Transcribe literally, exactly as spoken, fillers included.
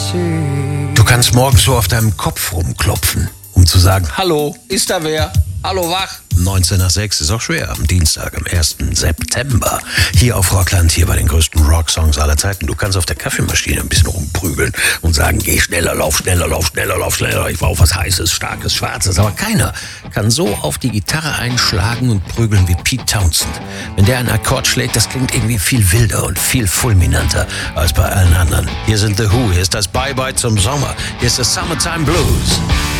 Du kannst morgens so auf deinem Kopf rumklopfen, um zu sagen, Hallo, ist da wer? Hallo, wach? neunzehn nach sechs ist auch schwer, am Dienstag, am ersten September. Hier auf Rockland, hier bei den größten Rocksongs aller Zeiten. Du kannst auf der Kaffeemaschine ein bisschen rumprügeln und sagen, geh schneller, lauf schneller, lauf schneller, lauf schneller. Ich brauche was Heißes, Starkes, Schwarzes. Aber keiner kann so auf die Gitarre einschlagen und prügeln wie Pete Townshend. Wenn der einen Akkord schlägt, das klingt irgendwie viel wilder und viel fulminanter als bei allen anderen. Hier sind The Who, hier ist das Bye-Bye zum Sommer, hier ist das Summertime Blues.